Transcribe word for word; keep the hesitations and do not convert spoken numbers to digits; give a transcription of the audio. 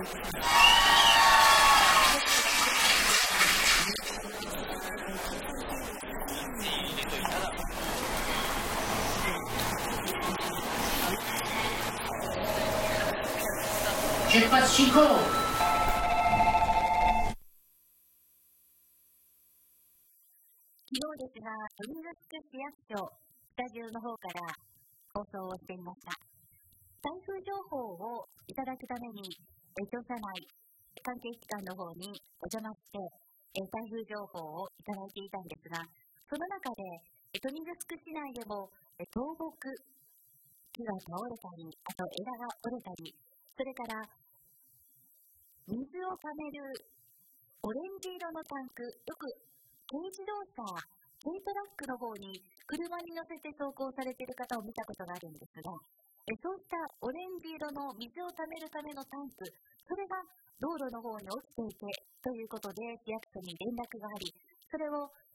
出発進行。 昨日ですが、豊見城市役所スタジオの方から放送をしていました。台風情報をいただくために、庁舎内、関係機関の方にお邪魔して、台風情報をいただいていたんですが、その中で、豊見城市内でも倒木、木が倒れたり、あと枝が折れたり、それから水をためるオレンジ色のタンク、よく軽自動車、軽トラックの方に車に乗せて走行されている方を見たことがあるんですが、えそうしたオレンジ色の水をためるためのタンク、それが道路の方に落ちていてということで市役所に連絡があり、それを